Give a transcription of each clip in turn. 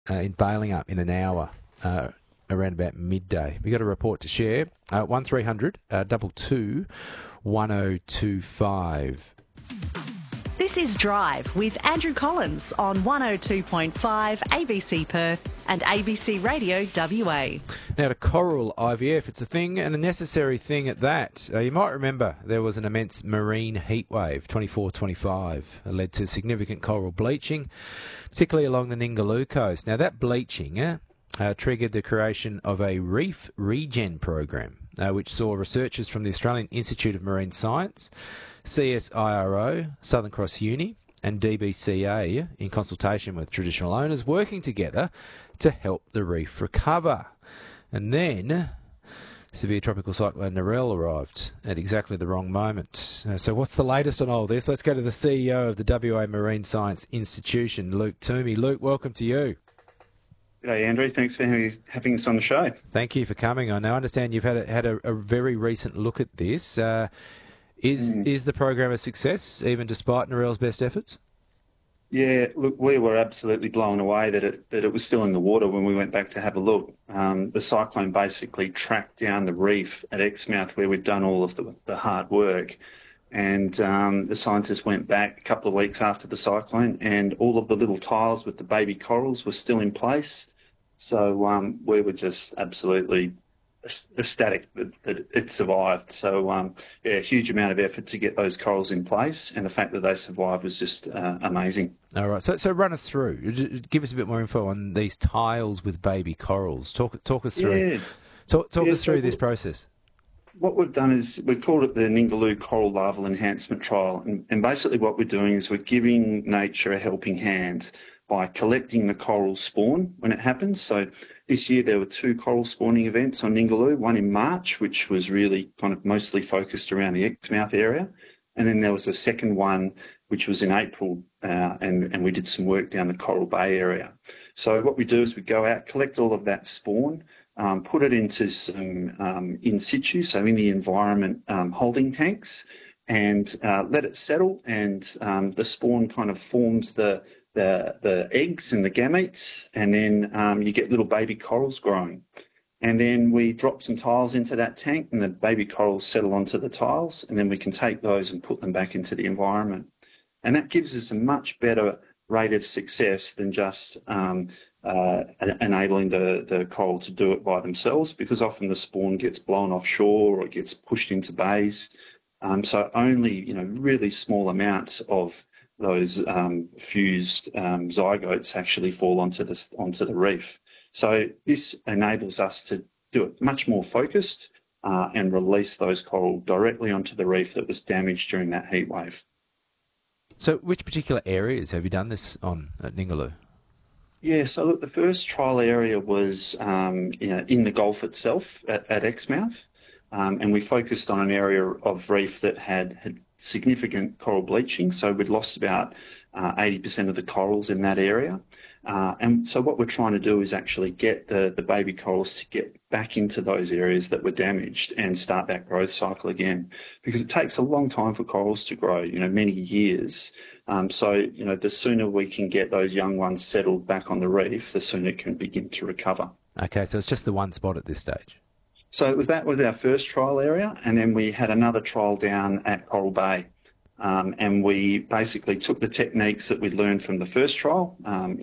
in Baling Up in an hour. Around about midday. We've got a report to share. 1300 22 1025. This is Drive with Andrew Collins on 102.5 ABC Perth and ABC Radio WA. Now to coral IVF, it's a thing and a necessary thing at that. You might remember there was an immense marine heatwave, 24-25, led to significant coral bleaching, particularly along the Ningaloo coast. Now that bleaching triggered the creation of a reef regen program, which saw researchers from the Australian Institute of Marine Science, CSIRO, Southern Cross Uni and DBCA, in consultation with traditional owners, working together to help the reef recover. And then severe tropical cyclone Narelle arrived at exactly the wrong moment. So what's the latest on all this? Let's go to the CEO of the WA Marine Science Institution, Luke Toomey. Luke, welcome to you. G'day, Andrew. Thanks for having us on the show. Thank you for coming on. Now, I understand you've had a very recent look at this. Is the program a success, even despite Narelle's best efforts? Yeah, look, we were absolutely blown away that it was still in the water when we went back to have a look. The cyclone basically tracked down the reef at Exmouth, where we'd done all of the hard work. And the scientists went back a couple of weeks after the cyclone, and all of the little tiles with the baby corals were still in place. So we were just absolutely ecstatic that it survived. So, yeah, a huge amount of effort to get those corals in place, and the fact that they survived was just amazing. All right. So run us through. Give us a bit more info on these tiles with baby corals. Talk us through. Yeah. Talk us through this process. What we've done is we called it the Ningaloo Coral Larval Enhancement Trial. And basically what we're doing is we're giving nature a helping hand by collecting the coral spawn when it happens. So this year there were 2 coral spawning events on Ningaloo, one in March, which was really kind of mostly focused around the Exmouth area. And then there was a second one, which was in April, and we did some work down the Coral Bay area. So what we do is we go out, collect all of that spawn, put it into some in situ, so in the environment holding tanks, and let it settle, and the spawn kind of forms the eggs and the gametes, and then you get little baby corals growing. And then we drop some tiles into that tank, and the baby corals settle onto the tiles, and then we can take those and put them back into the environment. And that gives us a much better rate of success than just enabling the coral to do it by themselves, because often the spawn gets blown offshore or it gets pushed into bays. So only really small amounts of those fused zygotes actually fall onto the reef. So this enables us to do it much more focused and release those coral directly onto the reef that was damaged during that heat wave. So which particular areas have you done this on at Ningaloo? Yeah, so look, the first trial area was in the Gulf itself at Exmouth, and we focused on an area of reef that had significant coral bleaching. So we'd lost about 80% of the corals in that area. And so what we're trying to do is actually get the baby corals to get back into those areas that were damaged and start that growth cycle again, because it takes a long time for corals to grow, many years. So the sooner we can get those young ones settled back on the reef, the sooner it can begin to recover. Okay, so it's just the one spot at this stage. So was our first trial area, and then we had another trial down at Coral Bay. And we basically took the techniques that we'd learned from the first trial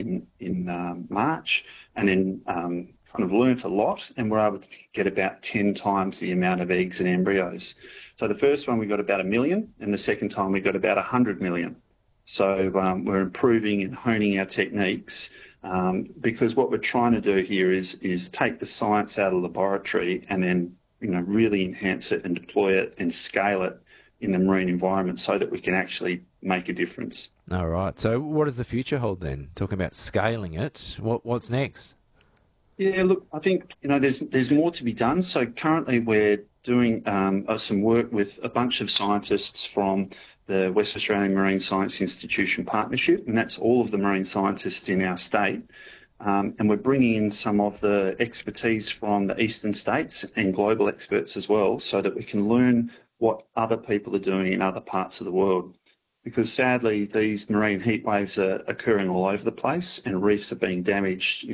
in March, and then kind of learnt a lot, and we're able to get about 10 times the amount of eggs and embryos. So the first one we got about 1 million, and the second time we got about 100 million. So we're improving and honing our techniques, because what we're trying to do here is take the science out of the laboratory and then really enhance it and deploy it and scale it in the marine environment so that we can actually make a difference. All right. So what does the future hold then? Talking about scaling it, what's next? Yeah, look, I think there's more to be done. So currently we're doing some work with a bunch of scientists from the West Australian Marine Science Institution Partnership, and that's all of the marine scientists in our state. And we're bringing in some of the expertise from the eastern states and global experts as well, so that we can learn what other people are doing in other parts of the world. Because sadly, these marine heat waves are occurring all over the place, and reefs are being damaged